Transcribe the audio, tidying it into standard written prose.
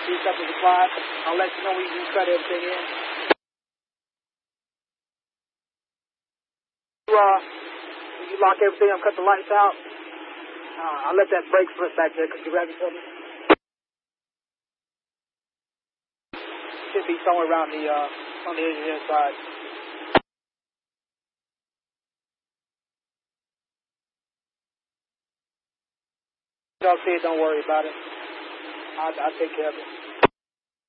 These stuff is applied. I'll let you know when you cut everything in. When you lock everything up, cut the lights out, I'll let that brake slip back there. Could you grab it for me? Should be somewhere around the on the engineer side. Don't see it, don't worry about it. I'll take care of it.